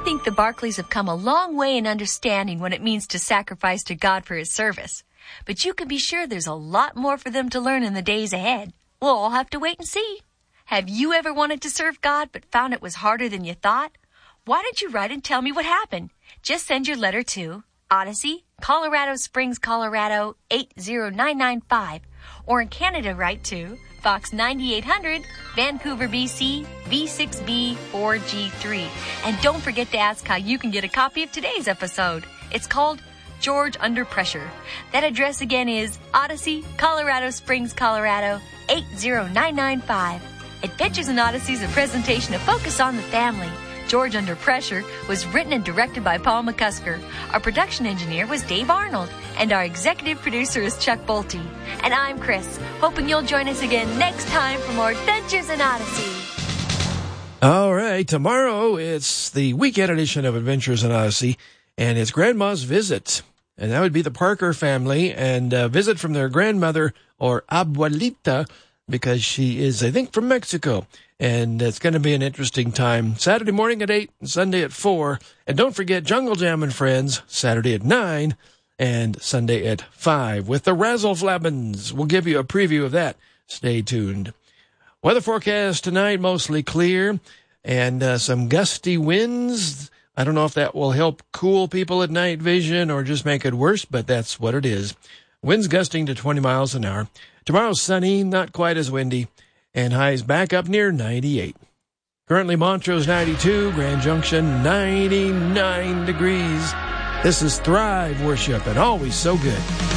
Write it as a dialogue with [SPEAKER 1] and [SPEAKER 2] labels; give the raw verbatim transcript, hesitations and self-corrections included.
[SPEAKER 1] think the Barclays have come a long way in understanding what it means to sacrifice to God for His service. But you can be sure there's a lot more for them to learn in the days ahead. We'll all have to wait and see. Have you ever wanted to serve God but found it was harder than you thought? Why don't you write and tell me what happened? Just send your letter to Odyssey, Colorado Springs, Colorado eight zero nine nine five, or in Canada write to Fox ninety-eight hundred, Vancouver, B C, V six B four G three. And don't forget to ask how you can get a copy of today's episode. It's called George Under Pressure. That address again is Odyssey, Colorado Springs, Colorado eight zero nine nine five. Adventures in Odyssey is a presentation of Focus on the Family. George Under Pressure was written and directed by Paul McCusker. Our production engineer was Dave Arnold, and our executive producer is Chuck Bolte. And I'm Chris, hoping you'll join us again next time for more Adventures in Odyssey.
[SPEAKER 2] All right, tomorrow it's the weekend edition of Adventures in Odyssey, and it's Grandma's Visit. And that would be the Parker family, and a visit from their grandmother, or abuelita, because she is, I think, from Mexico. And it's going to be an interesting time. Saturday morning at eight and Sunday at four. And don't forget Jungle Jam and Friends, Saturday at nine and Sunday at five with the Razzle Flabbins. We'll give you a preview of that. Stay tuned. Weather forecast tonight, mostly clear and uh, some gusty winds. I don't know if that will help cool people at night vision or just make it worse, but that's what it is. Winds gusting to twenty miles an hour. Tomorrow's sunny, not quite as windy, and highs back up near ninety-eight. Currently Montrose ninety-two, Grand Junction ninety-nine degrees. This is Thrive Worship, and always so good.